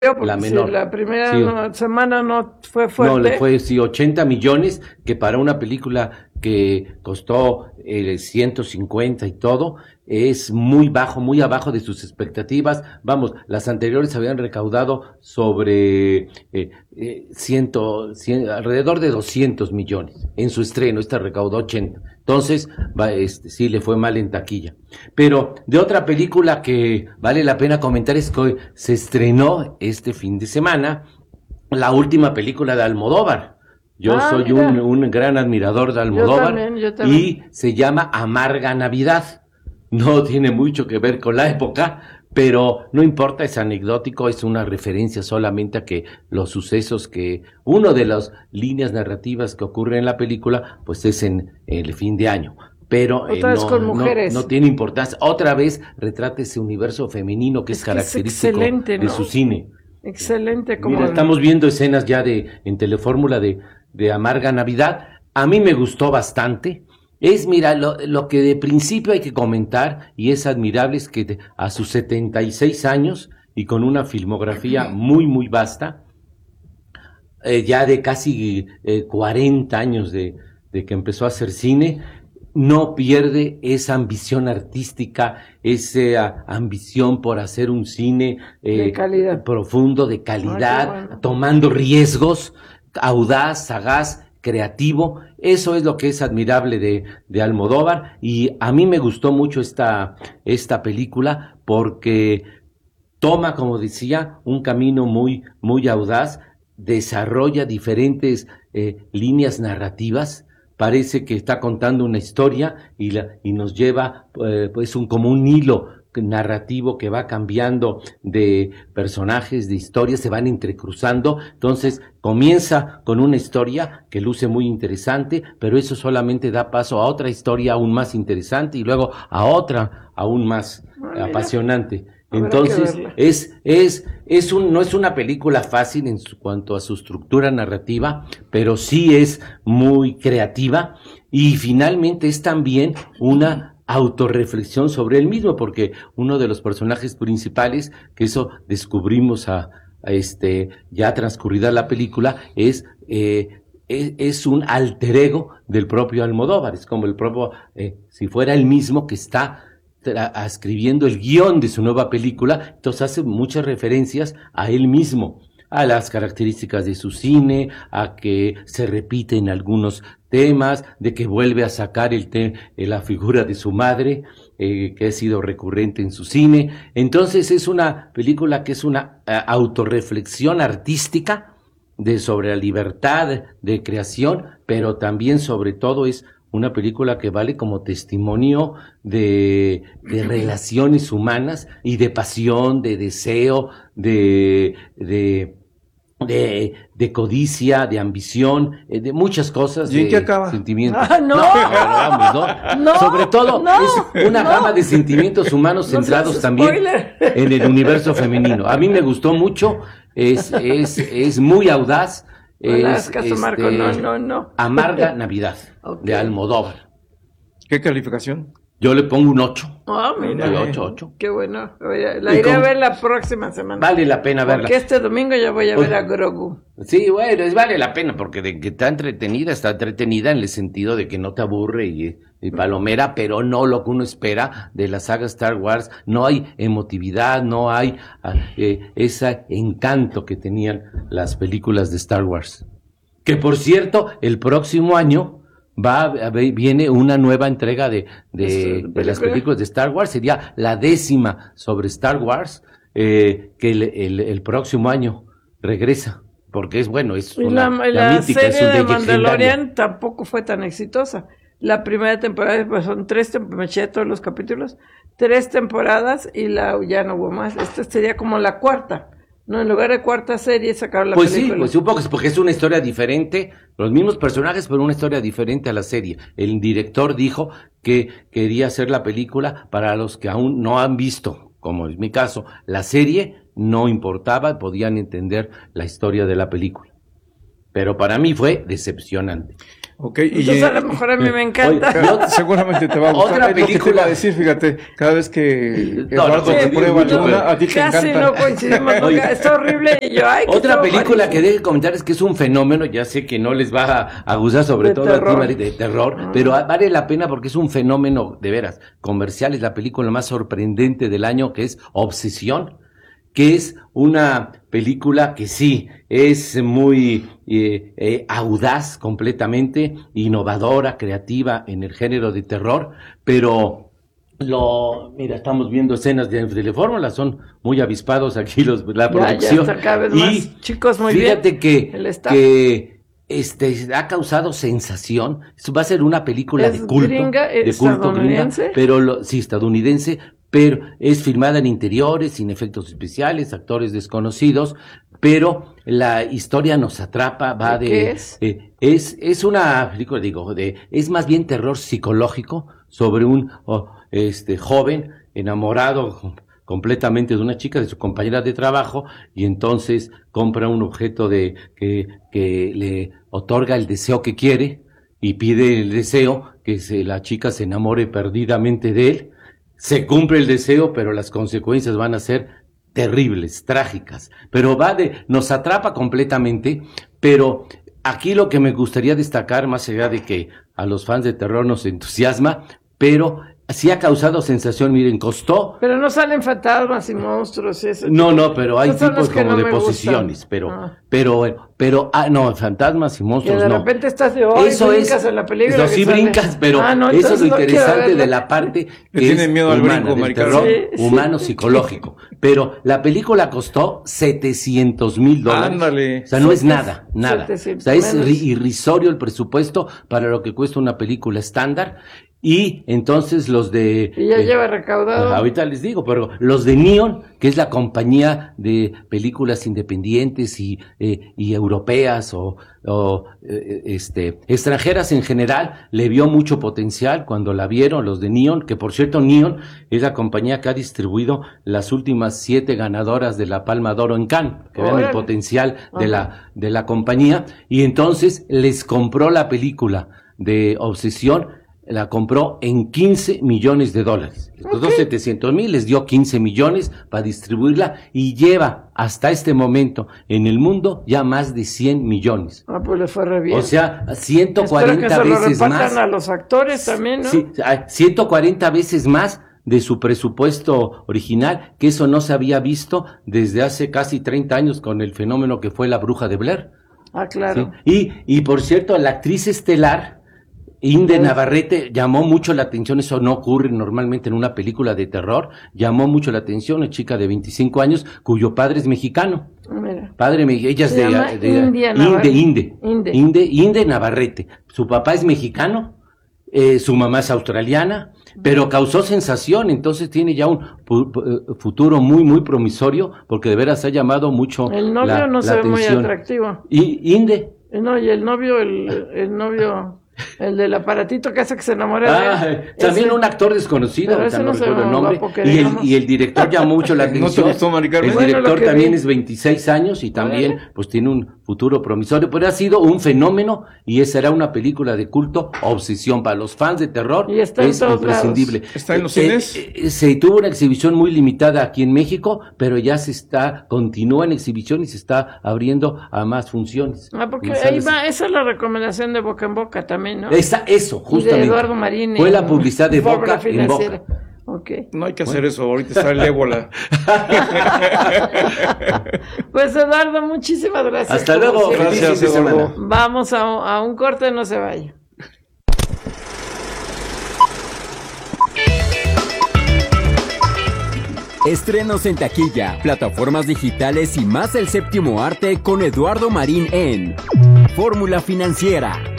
La porque si menor. la primera Sí, semana no fue no, le fuerte. fue sí 80 millones, que para una película que costó 150 y todo, es muy bajo, muy abajo de sus expectativas. Vamos, las anteriores habían recaudado sobre 100, alrededor de 200 millones en su estreno. Esta recaudó 80. Entonces, sí le fue mal en taquilla. Pero de otra película que vale la pena comentar es que se estrenó este fin de semana la última película de Almodóvar. Yo soy Mira, un gran admirador de yo Almodóvar también, yo también. y se llama Amarga Navidad. No tiene mucho que ver con la época, pero no importa, es anecdótico, es una referencia solamente a que los sucesos que, uno de las líneas narrativas que ocurre en la película, pues es en el fin de año. Pero Otra vez con mujeres. no tiene importancia. Otra vez retrata ese universo femenino que es que es característico excelente, de ¿no? su cine. Excelente, como Mira, estamos viendo escenas ya en Telefórmula de Amarga Navidad. A mí me gustó bastante. Mira, lo que de principio hay que comentar, y es admirable, es que a sus 76 años y con una filmografía muy, muy vasta, ya de casi 40 años de que empezó a hacer cine, no pierde esa ambición artística, esa ambición por hacer un cine de calidad. profundo, de calidad, bueno. tomando riesgos, audaz, sagaz, creativo. Eso es lo que es admirable de Almodóvar, y a mí me gustó mucho esta película porque toma, como decía, un camino muy, muy audaz, desarrolla diferentes líneas narrativas. Parece que está contando una historia y nos lleva pues como un hilo narrativo que va cambiando de personajes, de historias, se van entrecruzando. Entonces comienza con una historia que luce muy interesante, pero eso solamente da paso a otra historia aún más interesante y luego a otra aún más apasionante. Entonces, no es una película fácil en cuanto a su estructura narrativa, pero sí es muy creativa y finalmente es también una autorreflexión sobre él mismo, porque uno de los personajes principales, que eso descubrimos ya transcurrida la película, es un alter ego del propio Almodóvar, es como el propio, si fuera él mismo que está escribiendo el guión de su nueva película. Entonces hace muchas referencias a él mismo, a las características de su cine, a que se repiten algunos temas, de que vuelve a sacar la figura de su madre, que ha sido recurrente en su cine. Entonces es una película que es una autorreflexión artística sobre la libertad de creación, pero también sobre todo es una película que vale como testimonio de relaciones humanas y de pasión, de deseo, de codicia, de ambición, de muchas cosas. ¿Y en qué acaba? Sentimientos. No. No. Sobre todo es una gama de sentimientos humanos centrados también en el universo femenino. A mí me gustó mucho, es muy audaz. Marco, no. Amarga Navidad, okay, de Almodóvar. ¿Qué calificación? Yo le pongo un 8. Ah, mira. 8. Qué bueno. La iré a ver la próxima semana. Vale la pena verla. Porque este domingo ya voy a ver a Grogu. Sí, bueno, vale la pena porque de que está entretenida en el sentido de que no te aburre y palomera, pero no lo que uno espera de la saga Star Wars. No hay emotividad, no hay ese encanto que tenían las películas de Star Wars. Que por cierto, el próximo año viene una nueva entrega de las películas de Star Wars. Sería la 10ª sobre Star Wars, que el próximo año regresa. Porque es la mítica, serie de Mandalorian legendaria. tampoco fue tan exitosa. La primera temporada, pues son 3 temporadas, me eché todos los capítulos, 3 temporadas y ya no hubo más. Esta sería como la 4ª. No, en lugar de 4ª serie sacaron la película. Sí, pues un poco, porque es una historia diferente, los mismos personajes, pero una historia diferente a la serie. El director dijo que quería hacer la película para los que aún no han visto, como es mi caso, la serie. No importaba, podían entender la historia de la película. Pero para mí fue decepcionante. Ok, Entonces a lo mejor a mí me encanta. Seguramente te va a gustar. Otra Es lo que te película. iba a decir, fíjate, cada vez que Eduardo no, te prueba mucho, alguna, a ti te Casi encanta. no coincidimos nunca. Está horrible y yo, ay, que Otra todo película malísimo. que debe comentar es que es un fenómeno, ya sé que no les va a gustar, sobre De todo a ti, terror. Mari, de terror, pero vale la pena porque es un fenómeno de veras comercial, es la película más sorprendente del año, que es Obsesión, que es una película que sí, es muy audaz completamente, innovadora, creativa en el género de terror, pero mira, estamos viendo escenas de fórmula, son muy avispados aquí la producción. Ya está cada vez más. Chicos, muy fíjate bien. El staff. que ha causado sensación. Eso va a ser una película ¿Es de culto, gringa? de ¿Es culto estadounidense? pero sí, estadounidense, pero es filmada en interiores, sin efectos especiales, actores desconocidos, pero la historia nos atrapa, va ¿De qué es? Es una película, es más bien terror psicológico sobre un joven enamorado completamente de una chica, de su compañera de trabajo, y entonces compra un objeto que le otorga el deseo que quiere, y pide el deseo, que la chica se enamore perdidamente de él. Se cumple el deseo, pero las consecuencias van a ser terribles, trágicas. Pero nos atrapa completamente, pero aquí lo que me gustaría destacar, más allá de que a los fans de terror nos entusiasma, pero sí ha causado sensación, miren, costó. Pero no salen fantasmas y monstruos y eso. No, pero hay Esos son tipos los que como no de me posesiones, gustan. pero no, fantasmas y Que monstruos de no. repente estás de hoy, Eso brincas es, en la película. no, que sí sale. brincas, pero No, eso es entonces lo no quiero interesante verla. de la parte Le que tienen es miedo al humana, brinco, del Mari terror Carmen. Sí. humano psicológico. Pero la película costó $700,000. Ándale. O sea, no es Sí, nada. 700, O sea, es menos. irrisorio el presupuesto para lo que cuesta una película estándar. Y entonces Y ya lleva recaudado. ahorita les digo, pero los de Neon, que es la compañía de películas independientes y europeas o extranjeras en general, le vio mucho potencial cuando la vieron, los de Neon, que por cierto Neon es la compañía que ha distribuido las últimas 7 ganadoras de la Palma de Oro en Cannes, que vean el Órale. potencial de la compañía, y entonces les compró la película de Obsesión, la compró en $15 millones. Les costó 700,000, les dio 15 millones para distribuirla y lleva hasta este momento en el mundo ya más de 100 millones. Pues le fue re bien. O sea, Espero 140 que se lo veces repartan más. a los actores también, ¿no? Sí, 140 veces más de su presupuesto original, que eso no se había visto desde hace casi 30 años con el fenómeno que fue La Bruja de Blair. Ah, claro. Sí. Y por cierto, la actriz estelar, Inde Navarrete, llamó mucho la atención. Eso no ocurre normalmente en una película de terror. Llamó mucho la atención, una chica de 25 años cuyo padre es mexicano. Mira. Ella es Se llama Inde Navarrete. Su papá es mexicano, su mamá es australiana, pero causó sensación. Entonces tiene ya un futuro muy, muy promisorio, porque de veras ha llamado mucho El novio no se ve muy atención. atractivo. Y Inde. No, y el novio, el del aparatito que hace que se enamore de él. También Ese- un actor desconocido, Pero ahorita ese no no se recuerdo el ve nombre, guapo que y digamos. el director llamó mucho la ¿No te atención. gustó, Mari Carmen? El Bueno, director lo que también vi. es 26 años y también pues tiene un futuro promisorio, pero ha sido un fenómeno y será una película de culto, Obsesión. Para los fans de terror Y está en es todos imprescindible. lados. ¿Está en los cines? Se tuvo una exhibición muy limitada aquí en México, pero ya continúa en exhibición y se está abriendo a más funciones. Porque Más ahí salas. va, esa es la recomendación de Boca en Boca también, ¿no? Eso, Y de justamente. Eduardo Marín. Fue la publicidad de Fórmula Boca en Financiera. Boca. Ok. No hay que hacer eso, ahorita está el ébola. Pues Eduardo, muchísimas gracias. Hasta como luego. siempre. Gracias, Feliz fin de Eduardo. semana. Vamos a un corte, no se vaya. Estrenos en taquilla, plataformas digitales y más del séptimo arte con Eduardo Marín en Fórmula Financiera.